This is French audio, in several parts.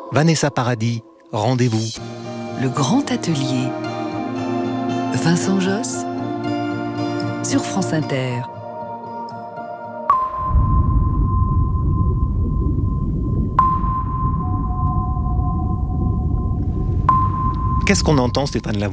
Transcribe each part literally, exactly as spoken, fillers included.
Vanessa Paradis, rendez-vous. Le grand atelier. Vincent Josse sur France Inter. Qu'est-ce qu'on entend, Stéphane Lavoué ?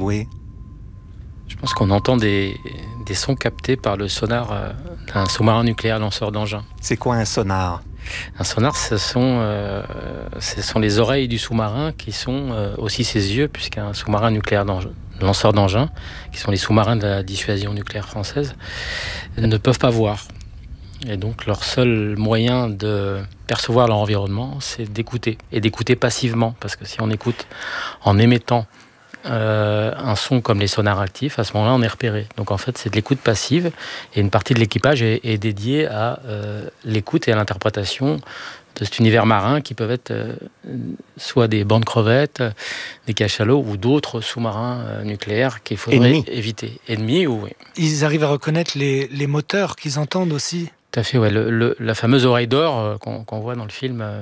Je pense qu'on entend des, des sons captés par le sonar euh, d'un sous-marin nucléaire lanceur d'engins. C'est quoi un sonar ? Un sonar, ce sont, euh, ce sont les oreilles du sous-marin qui sont euh, aussi ses yeux, puisqu'un sous-marin nucléaire d'engins, lanceur d'engins, qui sont les sous-marins de la dissuasion nucléaire française, ne peuvent pas voir. Et donc leur seul moyen de percevoir leur environnement, c'est d'écouter, et d'écouter passivement, parce que si on écoute en émettant Euh, un son comme les sonars actifs, à ce moment-là on est repéré. Donc en fait c'est de l'écoute passive, et une partie de l'équipage est, est dédiée à euh, l'écoute et à l'interprétation de cet univers marin qui peuvent être euh, soit des bancs de crevettes, des cachalots ou d'autres sous-marins euh, nucléaires qu'il faudrait Ennemis. éviter. Ennemis, oui. Ils arrivent à reconnaître les, les moteurs qu'ils entendent aussi. Tout à fait, ouais. Le, le, la fameuse oreille d'or euh, qu'on, qu'on voit dans le film euh,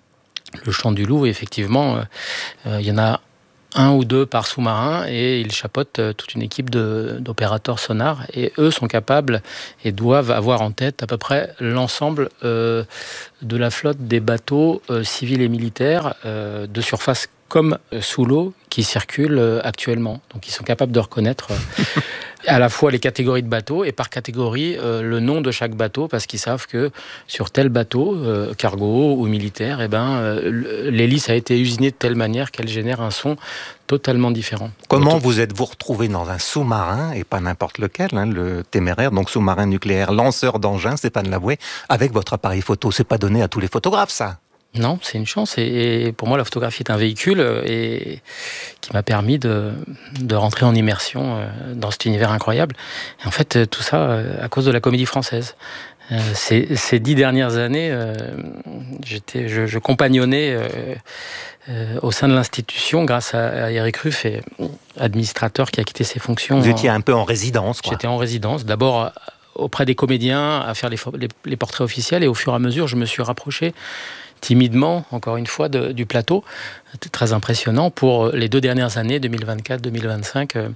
Le Chant du Loup, effectivement, il euh, euh, y en a un ou deux par sous-marin, et ils chapeautent toute une équipe de, d'opérateurs sonars, et eux sont capables et doivent avoir en tête à peu près l'ensemble euh, de la flotte des bateaux euh, civils et militaires euh, de surface comme euh, sous l'eau qui circulent euh, actuellement. Donc ils sont capables de reconnaître euh, à la fois les catégories de bateaux et par catégorie euh, le nom de chaque bateau, parce qu'ils savent que sur tel bateau, euh, cargo ou militaire, eh ben, euh, l'hélice a été usinée de telle manière qu'elle génère un son totalement différent. Comment Donc, vous êtes-vous retrouvé dans un sous-marin, et pas n'importe lequel, hein, le Téméraire, donc sous-marin nucléaire, lanceur d'engins, Stéphane Lavoué, avec votre appareil photo? C'est pas donné à tous les photographes, ça. Non, c'est une chance, et, et pour moi la photographie est un véhicule et, qui m'a permis de, de rentrer en immersion dans cet univers incroyable. Et en fait, tout ça à cause de la Comédie Française. Euh, ces, ces dix dernières années, euh, j'étais, je, je compagnonnais euh, euh, au sein de l'institution grâce à, à Eric Ruff, et administrateur qui a quitté ses fonctions. Vous étiez un peu en résidence, quoi. J'étais en résidence, d'abord auprès des comédiens, à faire les, les, les portraits officiels, et au fur et à mesure, je me suis rapproché timidement, encore une fois, de, du plateau. C'était très impressionnant pour les deux dernières années, deux mille vingt-quatre deux mille vingt-cinq, euh,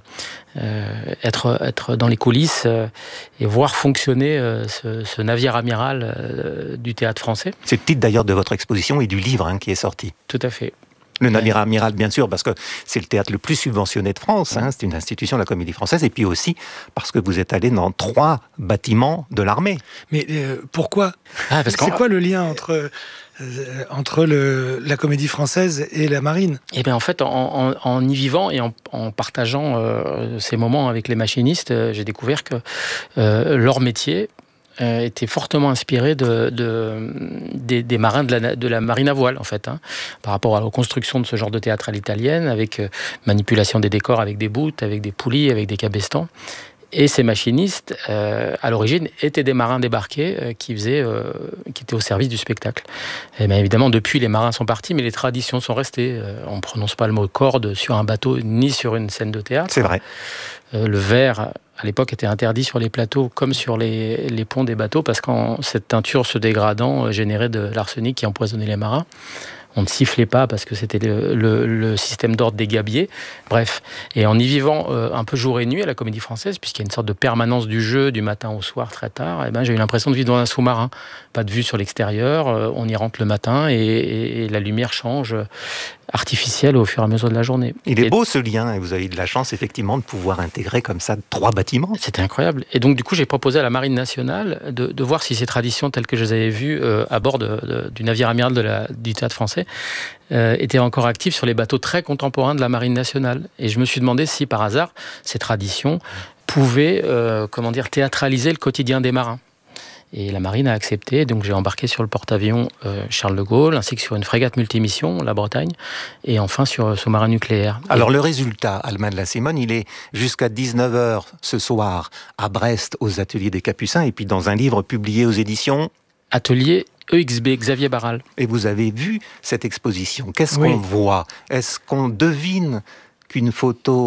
être, être dans les coulisses euh, et voir fonctionner euh, ce, ce navire amiral euh, du théâtre français. C'est le titre d'ailleurs de votre exposition et du livre hein, qui est sorti. Tout à fait. Le navire amiral, bien sûr, parce que c'est le théâtre le plus subventionné de France. Hein, c'est une institution de la Comédie Française. Et puis aussi parce que vous êtes allé dans trois bâtiments de l'armée. Mais euh, pourquoi ah, parce C'est quoi le lien entre... Euh, entre le, la Comédie Française et la Marine? Eh bien, en fait, en, en, en y vivant et en, en partageant euh, ces moments avec les machinistes, euh, j'ai découvert que euh, leur métier euh, était fortement inspiré de, de, des, des marins de la, de la marine à voile, en fait, hein, par rapport à la construction de ce genre de théâtre à l'italienne, avec euh, manipulation des décors avec des bouts, avec des poulies, avec des cabestans. Et ces machinistes, euh, à l'origine, étaient des marins débarqués euh, qui, faisaient, euh, qui étaient au service du spectacle. Et bien évidemment, depuis, les marins sont partis, mais les traditions sont restées. Euh, on ne prononce pas le mot corde sur un bateau, ni sur une scène de théâtre. C'est vrai. Euh, le verre, à l'époque, était interdit sur les plateaux, comme sur les, les ponts des bateaux, parce que cette teinture se dégradant euh, générait de l'arsenic qui empoisonnait les marins. On ne sifflait pas parce que c'était le, le, le système d'ordre des gabiers. Bref, et en y vivant euh, un peu jour et nuit à la Comédie Française, puisqu'il y a une sorte de permanence du jeu du matin au soir très tard, eh ben, j'ai eu l'impression de vivre dans un sous-marin. Pas de vue sur l'extérieur, euh, on y rentre le matin et, et, et la lumière change artificielle au fur et à mesure de la journée. Il est et beau ce lien, et vous avez eu de la chance effectivement de pouvoir intégrer comme ça trois bâtiments. C'était incroyable. Et donc du coup j'ai proposé à la Marine nationale de, de voir si ces traditions telles que je les avais vues euh, à bord de, de, du navire amiral de la, du théâtre français euh, étaient encore actives sur les bateaux très contemporains de la Marine nationale. Et je me suis demandé si par hasard ces traditions pouvaient euh, comment dire, théâtraliser le quotidien des marins. Et la Marine a accepté, donc j'ai embarqué sur le porte-avions euh, Charles de Gaulle, ainsi que sur une frégate multimission, la Bretagne, et enfin sur un sous-marin nucléaire. Alors et... le résultat, Alma de la Simone, il est jusqu'à dix-neuf heures ce soir à Brest, aux Ateliers des Capucins, et puis dans un livre publié aux éditions... Atelier E X B, Xavier Barral. Et vous avez vu cette exposition. Qu'est-ce Oui. qu'on voit? Est-ce qu'on devine qu'une photo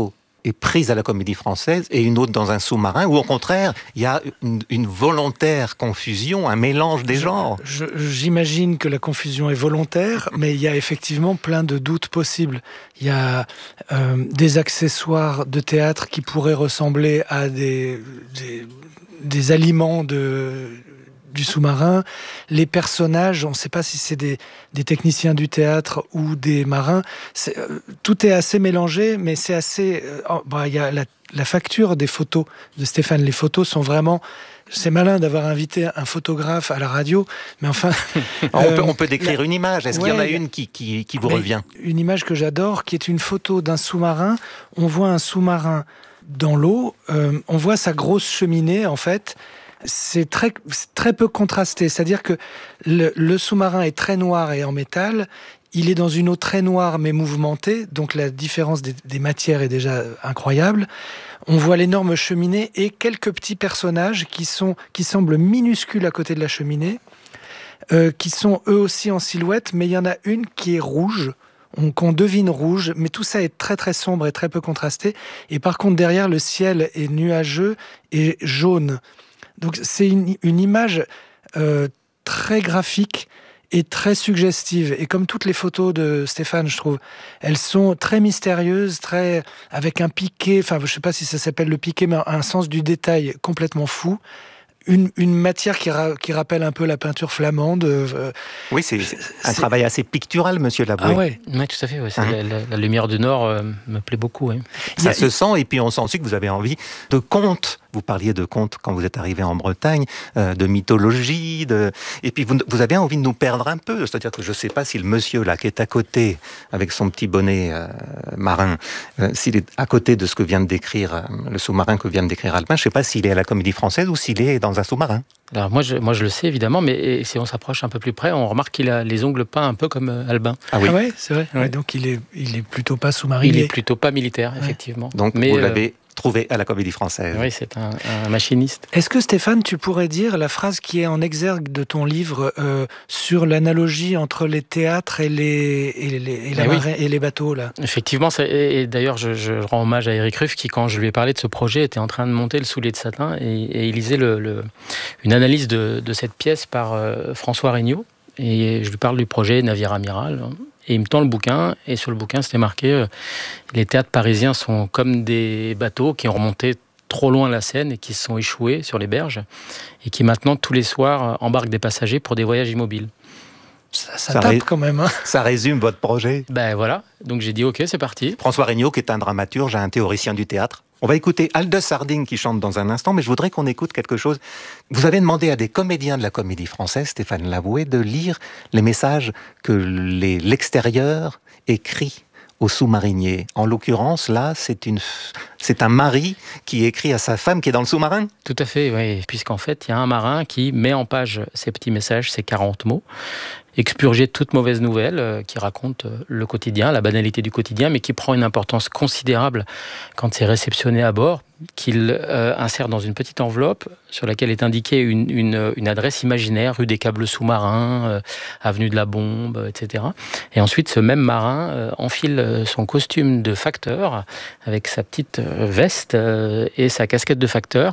est prise à la Comédie Française et une autre dans un sous-marin, ou au contraire, il y a une, une volontaire confusion, un mélange des genres. Je, j'imagine que la confusion est volontaire, mais il y a effectivement plein de doutes possibles. Il y a euh, des accessoires de théâtre qui pourraient ressembler à des, des, des aliments de... du sous-marin, les personnages, on ne sait pas si c'est des, des techniciens du théâtre ou des marins, c'est, euh, tout est assez mélangé, mais c'est assez... Euh, oh, bah, y a la, la facture des photos de Stéphane, les photos sont vraiment... C'est malin d'avoir invité un photographe à la radio, mais enfin... euh, on, peut, on peut décrire la, une image, est-ce ouais, qu'il y en a une qui, qui, qui vous revient? Une image que j'adore, qui est une photo d'un sous-marin. On voit un sous-marin dans l'eau, euh, on voit sa grosse cheminée, en fait. C'est très, très peu contrasté, c'est-à-dire que le, le sous-marin est très noir et en métal, il est dans une eau très noire mais mouvementée, donc la différence des, des matières est déjà incroyable. On voit l'énorme cheminée et quelques petits personnages qui, sont, qui semblent minuscules à côté de la cheminée, euh, qui sont eux aussi en silhouette, mais il y en a une qui est rouge, on, qu'on devine rouge, mais tout ça est très très sombre et très peu contrasté. Et par contre derrière, le ciel est nuageux et jaune. Donc c'est une, une image euh, très graphique et très suggestive. Et comme toutes les photos de Stéphane, je trouve, elles sont très mystérieuses, très avec un piqué, enfin je ne sais pas si ça s'appelle le piqué, mais un sens du détail complètement fou. Une, une matière qui, ra, qui rappelle un peu la peinture flamande. Euh, oui, c'est, c'est un travail assez pictural, monsieur Laboué. Ah ouais. Oui, tout à fait. Ouais. Hein? La, la, la lumière du Nord euh, me plaît beaucoup. Oui. Ça a, se sent, et puis on sent aussi que vous avez envie de contes. Vous parliez de contes quand vous êtes arrivé en Bretagne, euh, de mythologie, de... et puis vous, vous avez envie de nous perdre un peu. C'est-à-dire que je ne sais pas si le monsieur là qui est à côté, avec son petit bonnet euh, marin, euh, s'il est à côté de ce que vient de décrire, euh, le sous-marin que vient de décrire Albin, je ne sais pas s'il est à la Comédie Française ou s'il est dans un sous-marin. Alors moi je, moi je le sais évidemment, mais si on s'approche un peu plus près, on remarque qu'il a les ongles peints un peu comme euh, Albin. Ah oui, ah ouais, c'est vrai. Ouais. Ouais, donc il est, il est plutôt pas sous-marinier. Il est plutôt pas militaire, ouais. Effectivement. Donc mais, vous l'avez euh... trouvé à la Comédie Française. Oui, c'est un, un machiniste. Est-ce que Stéphane, tu pourrais dire la phrase qui est en exergue de ton livre euh, sur l'analogie entre les théâtres et les, et les, et la oui. marée, et les bateaux là? Effectivement, ça, et, et d'ailleurs je, je rends hommage à Eric Ruff qui, quand je lui ai parlé de ce projet, était en train de monter le soulier de satin et, et il lisait le, le, une analyse de, de cette pièce par euh, François Regnault. Et je lui parle du projet Navire Amiral. Et il me tend le bouquin, et sur le bouquin, c'était marqué euh, « Les théâtres parisiens sont comme des bateaux qui ont remonté trop loin la Seine et qui se sont échoués sur les berges, et qui maintenant, tous les soirs, embarquent des passagers pour des voyages immobiles. » Ça, ça, ça tape ré... quand même. Hein. Ça résume votre projet. Ben voilà, donc j'ai dit « Ok, c'est parti ». François Regnault, qui est un dramaturge, un théoricien du théâtre. On va écouter Aldous Harding qui chante dans un instant, mais je voudrais qu'on écoute quelque chose. Vous avez demandé à des comédiens de la Comédie Française, Stéphane Laboué, de lire les messages que les, l'extérieur écrit aux sous-mariniers. En l'occurrence, là, c'est, une, c'est un mari qui écrit à sa femme qui est dans le sous-marin. Tout à fait, oui. Puisqu'en fait, il y a un marin qui met en page ces petits messages, ces quarante mots, expurgé de toute mauvaise nouvelle, euh, qui raconte euh, le quotidien, la banalité du quotidien, mais qui prend une importance considérable quand c'est réceptionné à bord, qu'il euh, insère dans une petite enveloppe sur laquelle est indiquée une, une, une adresse imaginaire, rue des Câbles Sous-Marins, euh, avenue de la Bombe, et cetera. Et ensuite, ce même marin euh, enfile son costume de facteur, avec sa petite veste euh, et sa casquette de facteur.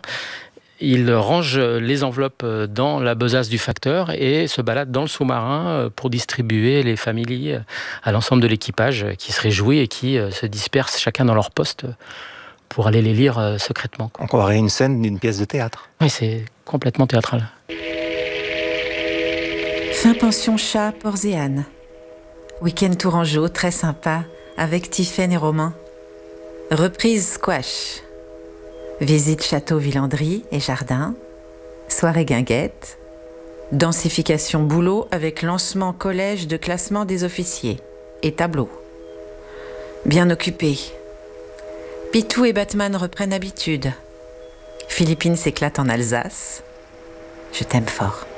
Il range les enveloppes dans la besace du facteur et se balade dans le sous-marin pour distribuer les familles à l'ensemble de l'équipage qui se réjouit et qui se dispersent chacun dans leur poste pour aller les lire secrètement. On croirait une scène d'une pièce de théâtre. Oui, c'est complètement théâtral. Fin pension chat Porzéane. Week-end tourangeau très sympa avec Tiffaine et Romain. Reprise squash. Visite château Villandry et jardin, soirée guinguette, densification boulot avec lancement collège de classement des officiers et tableau. Bien occupé. Pitou et Batman reprennent habitude. Philippine s'éclate en Alsace. Je t'aime fort.